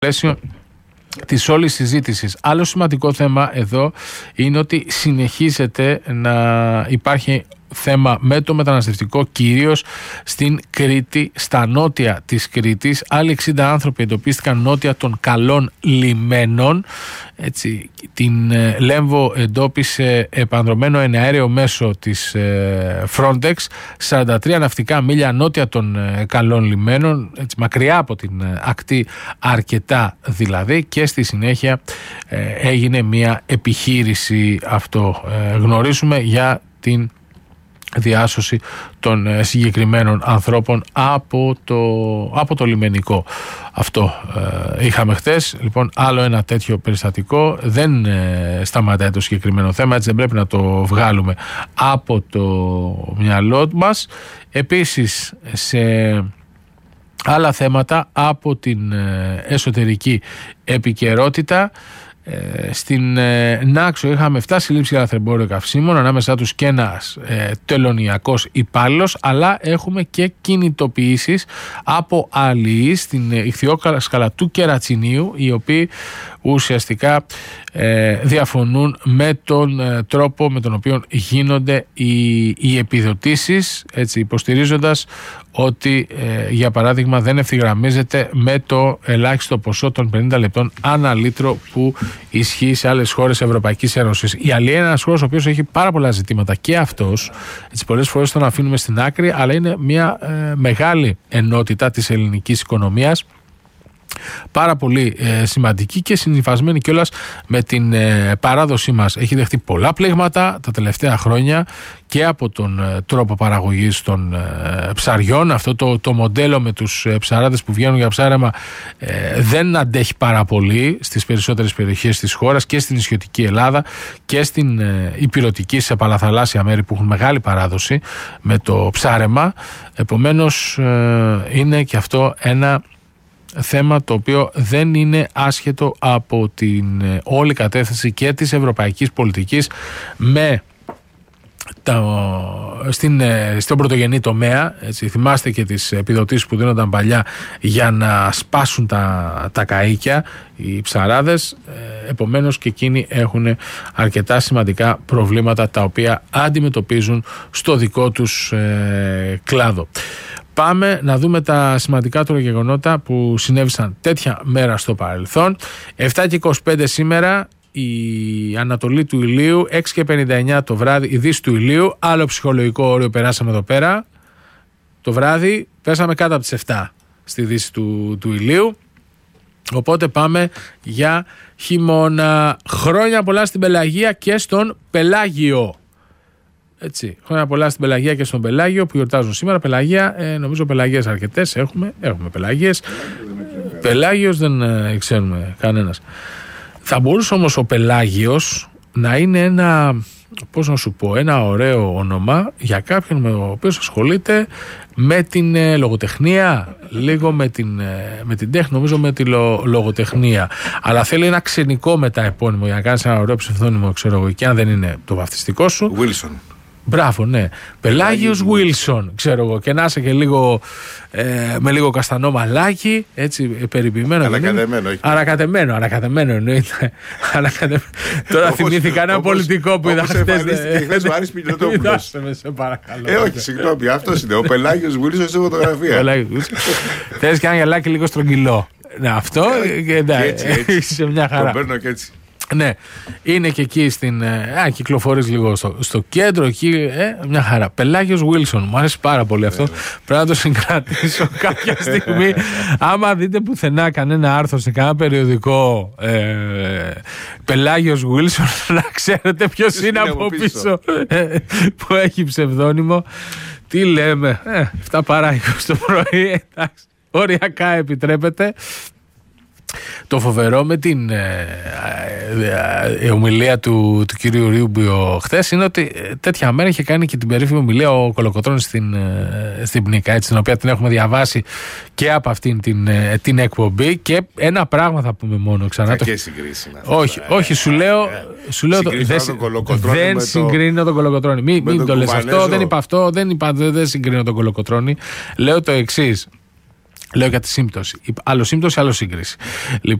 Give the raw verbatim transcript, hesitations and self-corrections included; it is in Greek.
πλαίσιο της όλης συζήτησης. Άλλο σημαντικό θέμα εδώ είναι ότι συνεχίζεται να υπάρχει θέμα με το μεταναστευτικό, κυρίως στην Κρήτη, στα νότια της Κρήτης. Άλλοι εξήντα άνθρωποι εντοπίστηκαν νότια των καλών λιμένων. Έτσι, την ε, Λέμβο εντόπισε επανδρομένο εναέριο μέσο της ε, Frontex, σαράντα τρία ναυτικά μίλια νότια των ε, καλών λιμένων, έτσι, μακριά από την ε, ακτή αρκετά δηλαδή, και στη συνέχεια ε, έγινε μια επιχείρηση. Αυτό ε, γνωρίζουμε για την διάσωση των συγκεκριμένων ανθρώπων από το, από το λιμενικό. Αυτό ε, είχαμε χτες. Λοιπόν, άλλο ένα τέτοιο περιστατικό. Δεν ε, σταματάει το συγκεκριμένο θέμα, έτσι δεν πρέπει να το βγάλουμε από το μυαλό μας. Επίσης, σε άλλα θέματα από την ε, εσωτερική επικαιρότητα, Ε, στην ε, Νάξο είχαμε εφτά συλλήψεις για λαθρεμπόριο καυσίμων, ανάμεσά τους και ένας ε, τελωνιακός υπάλληλος, αλλά έχουμε και κινητοποιήσεις από αλληλείς στην ηχθειόσκαλα του Κερατσινίου, οι οποίοι ουσιαστικά ε, διαφωνούν με τον ε, τρόπο με τον οποίο γίνονται οι, οι επιδοτήσεις, έτσι, υποστηρίζοντας ότι ε, για παράδειγμα δεν ευθυγραμμίζεται με το ελάχιστο ποσό των πενήντα λεπτών ανά λίτρο που ισχύει σε άλλες χώρες Ευρωπαϊκής Ένωσης. Η Αλία είναι ένας χώρος ο οποίος έχει πάρα πολλά ζητήματα και αυτός, έτσι, πολλές φορές τον αφήνουμε στην άκρη, αλλά είναι μια ε, μεγάλη ενότητα της ελληνικής οικονομίας, πάρα πολύ ε, σημαντική και συνυφασμένη κιόλας με την ε, παράδοσή μας. Έχει δεχτεί πολλά πλήγματα τα τελευταία χρόνια και από τον ε, τρόπο παραγωγής των ε, ψαριών. Αυτό το, το μοντέλο με τους ε, ψαράδες που βγαίνουν για ψάρεμα ε, δεν αντέχει πάρα πολύ στις περισσότερες περιοχές της χώρας, και στην νησιωτική Ελλάδα και στην ε, ηπειρωτική, σε παλαθαλάσσια μέρη που έχουν μεγάλη παράδοση με το ψάρεμα. Επομένως ε, είναι και αυτό ένα θέμα το οποίο δεν είναι άσχετο από την όλη κατεύθυνση και της ευρωπαϊκής πολιτικής με τα, στην, στον πρωτογενή τομέα. Έτσι, θυμάστε και τις επιδοτήσεις που δίνονταν παλιά για να σπάσουν τα, τα καΐκια οι ψαράδες. Επομένως και εκείνοι έχουν αρκετά σημαντικά προβλήματα τα οποία αντιμετωπίζουν στο δικό τους ε, κλάδο. Πάμε να δούμε τα σημαντικά τώρα γεγονότα που συνέβησαν τέτοια μέρα στο παρελθόν. επτά και είκοσι πέντε σήμερα η Ανατολή του ηλίου, έξι και πενήντα εννιά το βράδυ η Δύση του ηλίου. Άλλο ψυχολογικό όριο περάσαμε εδώ πέρα. Το βράδυ πέσαμε κάτω από τις επτά στη Δύση του, του ηλίου. Οπότε πάμε για χειμώνα. Χρόνια πολλά στην Πελαγία και στον Πελάγιο. Έτσι, χρόνια πολλά στην Πελαγία και στον Πελάγιο που γιορτάζουν σήμερα. Πελαγία, ε, νομίζω Πελαγίες αρκετές έχουμε. Έχουμε Πελαγίες. Πελάγιος δεν ε, ξέρουμε κανένας. Θα μπορούσε όμως ο Πελάγιος να είναι ένα, πώς να σου πω, ένα ωραίο όνομα για κάποιον με ο οποίος ασχολείται με την ε, λογοτεχνία, λίγο με την, ε, με την τέχνη, νομίζω με τη λο, λογοτεχνία. Αλλά θέλει ένα ξενικό μετά επώνυμο για να κάνεις ένα ωραίο ψευδόνυμο, ξέρω εγώ, και αν δεν είναι το βαφτιστικό σου. Wilson. Μπράβο, ναι. Πελάγιος Βίλσον, ξέρω εγώ, και να είσαι και λίγο ε, με λίγο καστανό μαλάκι, έτσι, περιποιημένο. Ανακατεμένο, όχι. Ανακατεμένο, ανακατεμένο εννοείται. Τώρα θυμήθηκα ένα πολιτικό που είδα χθες. Χθες ο Άρης Πιλωτόπουλος. Σε παρακαλώ. Ε, όχι, συγγνώμη, αυτός είναι ο Πελάγιος Βίλσον στη φωτογραφία. Θες και ένα γυαλάκι λίγο στρογγυλό. Ναι, αυτό και σε μια χαρά. Το παίρνω και έτσι. Ναι, είναι και εκεί στην. Α, κυκλοφορείς λίγο στο, στο κέντρο, εκεί. Ε, μια χαρά. Πελάγιος Βίλσον, μου αρέσει πάρα πολύ αυτό. Πρέπει να το συγκρατήσω κάποια στιγμή. Άμα δείτε πουθενά κανένα άρθρο σε κανένα περιοδικό ε, Πελάγιος Βίλσον, να ξέρετε ποιος είναι από πίσω, ε, που έχει ψευδόνυμο. Τι λέμε, ε, εφτά παρά είκοσι το πρωί, εντάξει, οριακά επιτρέπεται. Το φοβερό με την ε, ε, ε, ομιλία του, του κυρίου Ρίουμπιο χθες είναι ότι ε, τέτοια μέρα είχε κάνει και την περίφημη ομιλία ο Κολοκοτρώνης στην, ε, στην Πνίκα, έτσι, την οποία την έχουμε διαβάσει και από αυτήν την, ε, την εκπομπή. Και ένα πράγμα θα πούμε μόνο ξανά. Και συγκρίσει. Όχι, ε, όχι, σου λέω, ε, σου λέω το, δεν, δεν συγκρίνω τον Κολοκοτρώνη. Μην, μην το λες αυτό, δεν είπα αυτό, δεν, είπα, δεν συγκρίνω τον Κολοκοτρώνη. Λέω το εξής. Λέω για τη σύμπτωση. Άλλο σύμπτωση, άλλο σύγκριση.